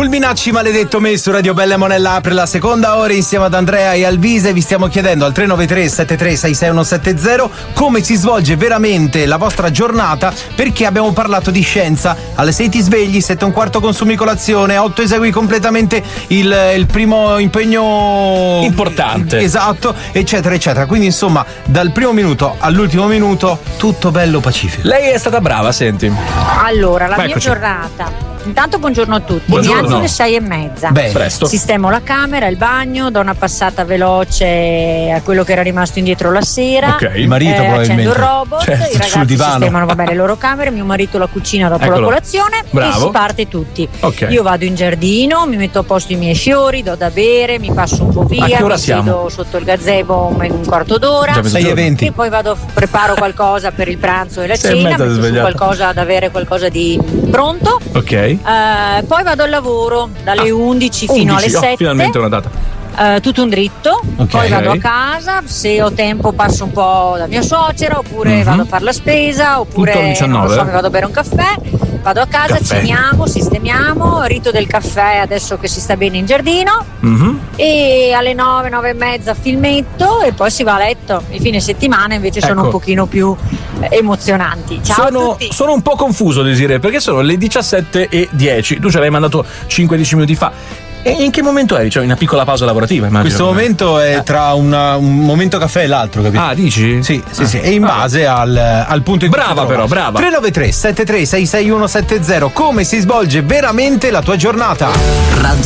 Fulminacci, maledetto me su Radio Bella Monella apre la seconda ora insieme ad Andrea e Alvise. Vi stiamo chiedendo al 393 7366170 come si svolge veramente la vostra giornata, perché abbiamo parlato di scienza. Alle 6 ti svegli, 7:15 consumi colazione, 8 esegui completamente il primo impegno importante, esatto, eccetera eccetera. Quindi insomma dal primo minuto all'ultimo minuto tutto bello pacifico. Lei è stata brava, senti. Allora, la mia giornata. Intanto buongiorno a tutti. Buongiorno. Mi alzo alle 6:30. Bene. Presto. Sistemo la camera, il bagno, do una passata veloce a quello che era rimasto indietro la sera. Ok. Il marito probabilmente. Accendo il robot, Certo, i ragazzi sul divano. sistemano le loro camere, mio marito la cucina dopo Eccolo. la colazione. Bravo. E si parte tutti. Ok. Io vado in giardino, mi metto a posto i miei fiori, do da bere, mi passo un po' via, A che ora mi siamo? siedo sotto il gazebo un quarto d'ora. Già 6:20. E poi preparo qualcosa per il pranzo e la 6:30 cena, metto su svegliato. qualcosa ad avere qualcosa di pronto. Ok. Poi vado al lavoro dalle 11 fino alle 11, 7. finalmente una data. Tutto un dritto. Ok. Poi vado a casa, se ho tempo passo un po' da mia suocera, oppure Mhm. vado a fare la spesa, oppure Tutto alle 19, non lo so, mi vado a bere un caffè. Vado a casa, Caffè. ceniamo, sistemiamo, rito del caffè adesso che si sta bene in giardino, Mhm. e alle 9, 9:30 filmetto e poi si va a letto. I fine settimana invece sono Ecco. un pochino più emozionanti. Ciao a tutti. Sono un po' confuso, Desiree, perché sono le 17:10. Tu ce l'hai mandato 5-10 minuti fa. E in che momento eri? Cioè, una piccola pausa lavorativa, immagino. Questo momento è tra un momento caffè e l'altro, capito? Ah, dici? Sì, e in base al punto in cui Brava ti però, trovi. brava. 393 7366170. Come si svolge veramente la tua giornata?